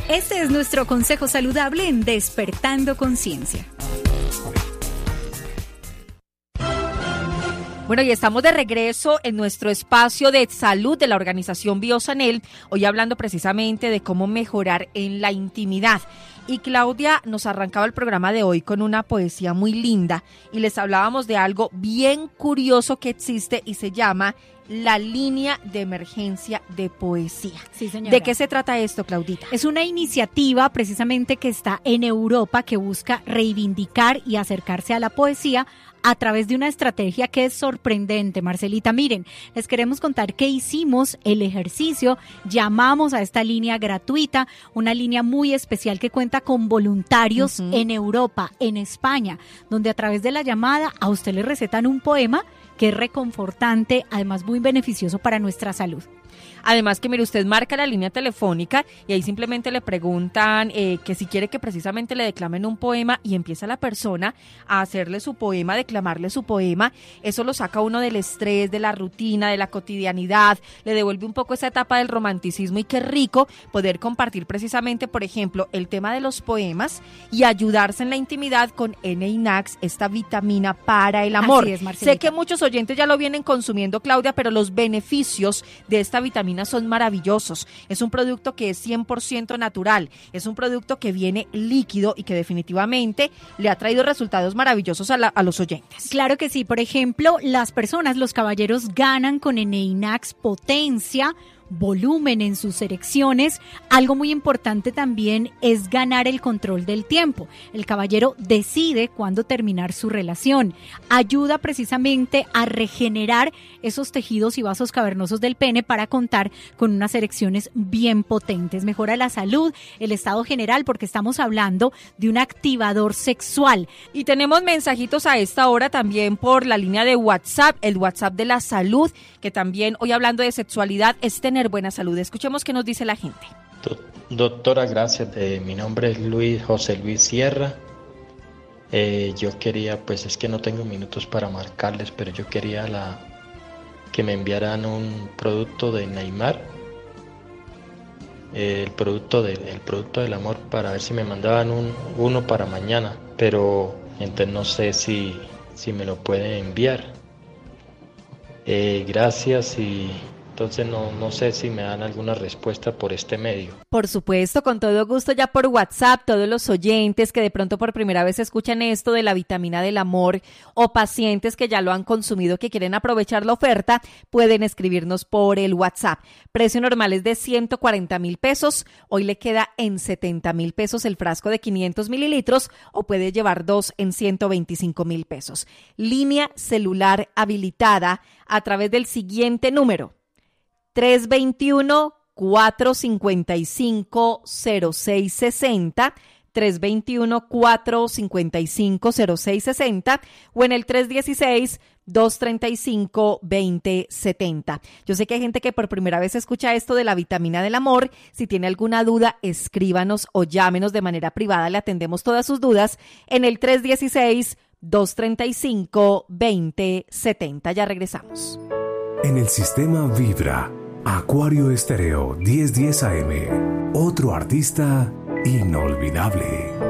Este es nuestro consejo saludable en Despertando Conciencia. Bueno, y estamos de regreso en nuestro espacio de salud de la organización Biosanel, hoy hablando precisamente de cómo mejorar en la intimidad. Y Claudia nos arrancaba el programa de hoy con una poesía muy linda y les hablábamos de algo bien curioso que existe y se llama la línea de emergencia de poesía. Sí, señora. ¿De qué se trata esto, Claudita? Es una iniciativa precisamente que está en Europa que busca reivindicar y acercarse a la poesía a través de una estrategia que es sorprendente, Marcelita. Miren, les queremos contar que hicimos el ejercicio, llamamos a esta línea gratuita, una línea muy especial que cuenta con voluntarios en Europa, en España, donde a través de la llamada a usted le recetan un poema que es reconfortante, además muy beneficioso para nuestra salud. Además que mire, usted marca la línea telefónica y ahí simplemente le preguntan que si quiere que precisamente le declamen un poema y empieza la persona a hacerle su poema, a declamarle su poema. Eso lo saca uno del estrés, de la rutina, de la cotidianidad, le devuelve un poco esa etapa del romanticismo y qué rico poder compartir precisamente, por ejemplo, el tema de los poemas y ayudarse en la intimidad con N-Inax, esta vitamina para el amor. Así es, Marcelita. Sé que muchos oyentes ya lo vienen consumiendo, Claudia, pero los beneficios de esta vitamina son maravillosos. Es un producto que es 100% natural, es un producto que viene líquido y que definitivamente le ha traído resultados maravillosos a los oyentes. Claro que sí. Por ejemplo, las personas, los caballeros ganan con N-Inax potencia, volumen en sus erecciones. Algo muy importante también es ganar el control del tiempo. El caballero decide cuándo terminar su relación. Ayuda precisamente a regenerar esos tejidos y vasos cavernosos del pene para contar con unas erecciones bien potentes. Mejora la salud, el estado general, porque estamos hablando de un activador sexual. Y tenemos mensajitos a esta hora también por la línea de WhatsApp, el WhatsApp de la salud, que también hoy hablando de sexualidad es tener buena salud. Escuchemos qué nos dice la gente. Doctora, gracias. Mi nombre es José Luis Sierra. Yo quería, pues es que no tengo minutos para marcarles, pero yo quería que me enviaran un producto de Neymar, el producto del amor, para ver si me mandaban uno para mañana, pero entonces no sé si me lo pueden enviar. Gracias y entonces no sé si me dan alguna respuesta por este medio. Por supuesto, con todo gusto, ya por WhatsApp, todos los oyentes que de pronto por primera vez escuchan esto de la vitamina del amor o pacientes que ya lo han consumido, que quieren aprovechar la oferta, pueden escribirnos por el WhatsApp. Precio normal es de 140,000 pesos, hoy le queda en 70,000 pesos el frasco de 500 mililitros o puede llevar 2 en 125,000 pesos. Línea celular habilitada a través del siguiente número: 321-455-0660, 321-455-0660 o en el 316-235-2070. Yo sé que hay gente que por primera vez escucha esto de la vitamina del amor. Si tiene alguna duda, escríbanos o llámenos de manera privada. Le atendemos todas sus dudas en el 316-235-2070. Ya regresamos. En el sistema Vibra, Acuario Estéreo 1010 AM, otro artista inolvidable.